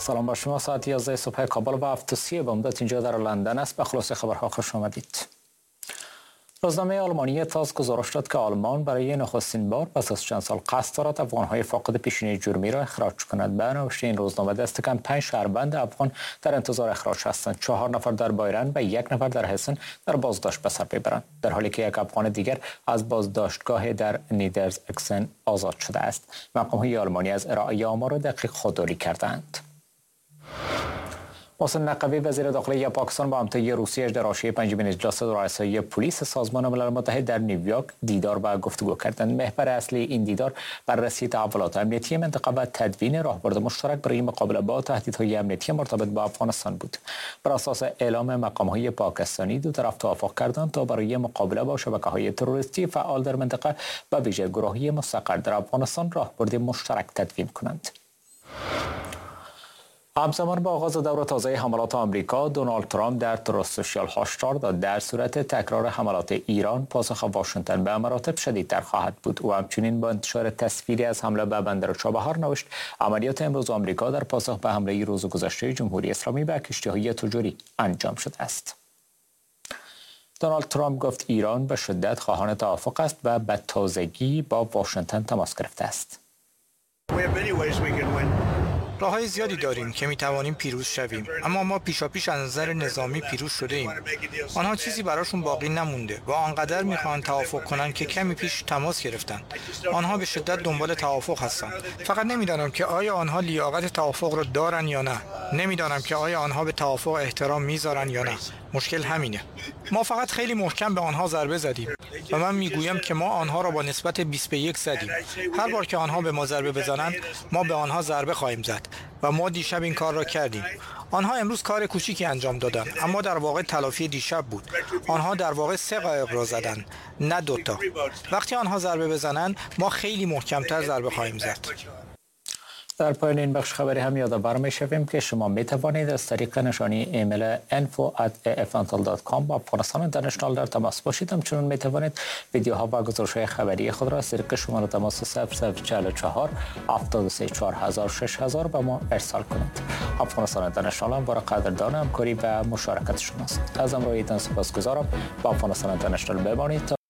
سلام بر شما. ساعت 11 صبح کابل و 7:30 به مدت اینجا در لندن است. به خلاصه خبرها خوش آمدید. روزنامه آلمانی تاس گزارش داد که آلمان برای نخستین بار پس از چند سال قصد دارد افغان‌های فاقد پیشینه جرمی را اخراج کند. به نوشته این روزنامه دست کم 5 شهروند افغان در انتظار اخراج هستند. 4 نفر در بایرن و 1 نفر در هسن در بازداشت به سر ببرند، در حالی که 1 افغان دیگر از بازداشتگاه در نیدرز اکسن آزاد شده است. مقام‌های آلمانی از ارائه آمار دقیق خودداری کردند. محسن نقوی وزیر داخلی پاکستان با همتای روسیه در حاشیه پنجمین اجلاس رؤسای پلیس سازمان ملل متحد در نیویورک دیدار و گفتگو کردند. محور اصلی این دیدار بررسی تحولات امنیتی منطقه و تدوین راهبرد مشترک برای مقابله با تهدیدهای امنیتی مرتبط با افغانستان بود. بر اساس اعلام مقام‌های پاکستانی دو طرف توافق کردند تا برای مقابله با شبکه‌های تروریستی فعال در منطقه و ویژه گروهی مستقر در افغانستان راهبرد مشترک تدوین کنند. همزمان با آغاز دور تازه حملات آمریکا، دونالد ترامپ در تروس سوشیال هشدار داد در صورت تکرار حملات ایران پاسخ واشنگتن به مراتب شدیدتر خواهد بود. او همچنین با انتشار تصویری از حمله به بندر چابهار نوشت عملیات امروز آمریکا در پاسخ به حمله روز گذشته جمهوری اسلامی به کشتی‌های تجاری انجام شده است. دونالد ترامپ گفت ایران به شدت خواهان توافق است و به تازگی با واشنگتن تماس گرفته است. راه‌های زیادی داریم که می‌توانیم پیروز شویم، اما ما پیشاپیش از نظر نظامی پیروز شده ایم. آنها چیزی براشون باقی نمونده و آنقدر می‌خواهند توافق کنند که کمی پیش تماس گرفتند. آنها به شدت دنبال توافق هستند. فقط نمی‌دانم که آیا آنها لیاقت توافق را دارند یا نه. نمی‌دانم که آیا آنها به توافق احترام می‌ذارند یا نه. مشکل همینه. ما فقط خیلی محکم به آنها ضربه زدیم و من میگویم که ما آنها را با نسبت 20 به 1 زدیم. هر بار که آنها به ما ضربه بزنند، ما به آنها ضربه خواهیم زد و ما دیشب این کار را کردیم. آنها امروز کار کوچیکی انجام دادند، اما در واقع تلافی دیشب بود. آنها در واقع 3 قایق را زدند، نه 2 تا. وقتی آنها ضربه بزنند، ما خیلی محکم‌تر ضربه خواهیم زد. در پایان این بخش خبری هم یادآور می‌شویم که شما می‌توانید از طریق نشانی ایمیل info@afntal.com با افغانستان اینترنشنال در تماس باشید. همچنین می‌توانید ویدیوها و گزارش‌های خبری خود را از طریق شماره تماس 0044 73 4000 6000 به ما ارسال کنید. افغانستان اینترنشنال هم با قدردان همکاری و مشارکت شماست. از همراهیتان سپاسگزارم. با افغانستان اینترنشنال بمانید.